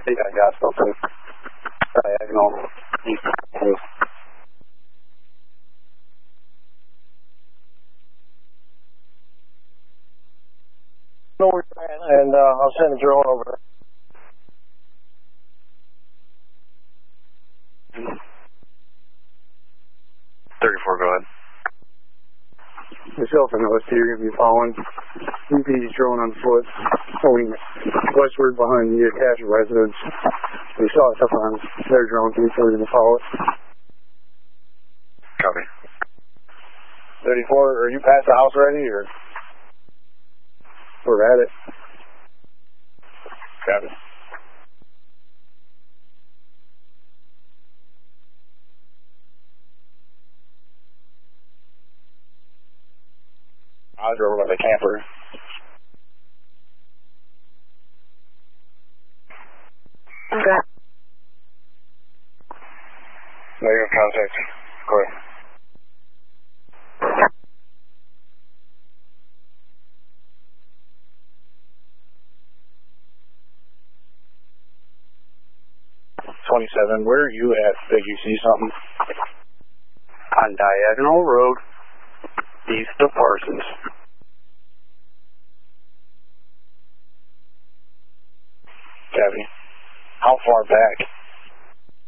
think I got something diagonal east. Know where you're at, and I'll send a drone over there. 34, go ahead. Myself and OST are going to be following UP's drone on foot, going westward behind the attached residence. We saw it up on their drone, so we're going to follow it. Copy. 34, are you past the house already, or? We're at it. Copy. I was over by the camper. Okay. Negative contact. Go ahead. Where are you at? Did you see something? On Diagonal Road, east of Parsons.